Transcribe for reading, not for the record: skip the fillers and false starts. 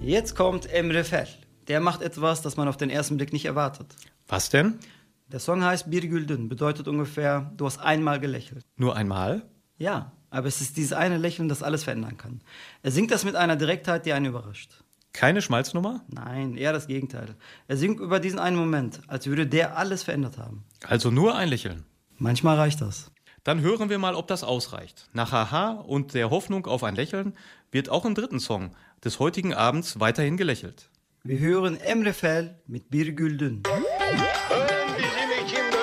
Jetzt kommt Emre Fel. Der macht etwas, das man auf den ersten Blick nicht erwartet. Was denn? Der Song heißt Bir Güldün, bedeutet ungefähr, du hast einmal gelächelt. Nur einmal? Ja, aber es ist dieses eine Lächeln, das alles verändern kann. Er singt das mit einer Direktheit, die einen überrascht. Keine Schmalznummer? Nein, eher das Gegenteil. Er singt über diesen einen Moment, als würde der alles verändert haben. Also nur ein Lächeln. Manchmal reicht das. Dann hören wir mal, ob das ausreicht. Nach Aha und der Hoffnung auf ein Lächeln wird auch im dritten Song des heutigen Abends weiterhin gelächelt. Wir hören Emre Fel mit Bir Güldün. Bizim için